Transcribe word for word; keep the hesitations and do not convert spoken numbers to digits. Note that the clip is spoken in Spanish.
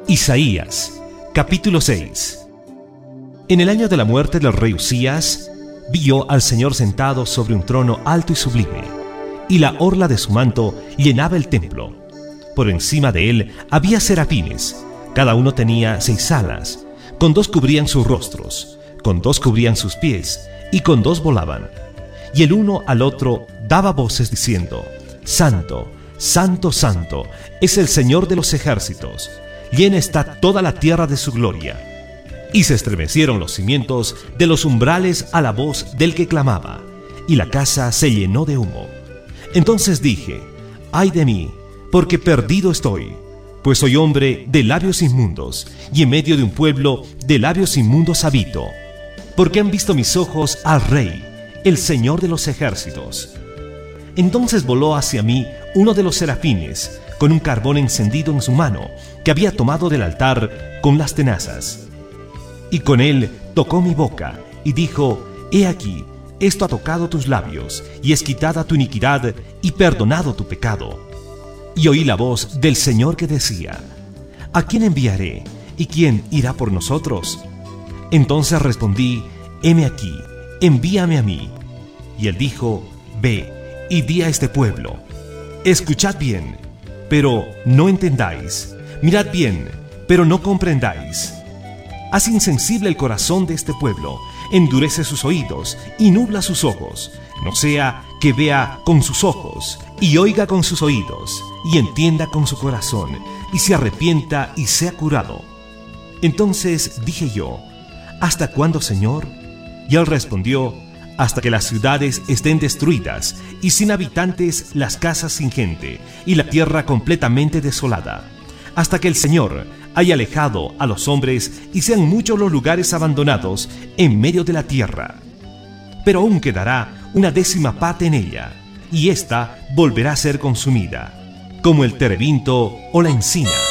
Isaías, capítulo seis. En el año de la muerte del rey Uzías, vio al Señor sentado sobre un trono alto y sublime, y la orla de su manto llenaba el templo. Por encima de él había serafines, cada uno tenía seis alas, con dos cubrían sus rostros, con dos cubrían sus pies, y con dos volaban. Y el uno al otro daba voces diciendo: Santo, Santo, Santo, es el Señor de los ejércitos, llena está toda la tierra de su gloria. Y se estremecieron los cimientos de los umbrales a la voz del que clamaba, y la casa se llenó de humo. Entonces dije: ay de mí, porque perdido estoy, pues soy hombre de labios inmundos, y en medio de un pueblo de labios inmundos habito. Porque han visto mis ojos al Rey, el Señor de los ejércitos. Entonces voló hacia mí uno de los serafines, con un carbón encendido en su mano, que había tomado del altar con las tenazas. Y con él tocó mi boca, y dijo: he aquí, esto ha tocado tus labios, y es quitada tu iniquidad, y perdonado tu pecado. Y oí la voz del Señor que decía: ¿a quién enviaré? ¿Y quién irá por nosotros? Entonces respondí: heme aquí, envíame a mí. Y él dijo: ve, y di a este pueblo: escuchad bien, pero no entendáis; mirad bien, pero no comprendáis. Haz insensible el corazón de este pueblo, endurece sus oídos y nubla sus ojos, no sea que vea con sus ojos y oiga con sus oídos y entienda con su corazón y se arrepienta y sea curado. Entonces dije yo: ¿hasta cuándo, Señor? Y él respondió: hasta que las ciudades estén destruidas y sin habitantes, las casas sin gente y la tierra completamente desolada, hasta que el Señor haya alejado a los hombres y sean muchos los lugares abandonados en medio de la tierra. Pero aún quedará una décima parte en ella, y ésta volverá a ser consumida, como el terebinto o la encina.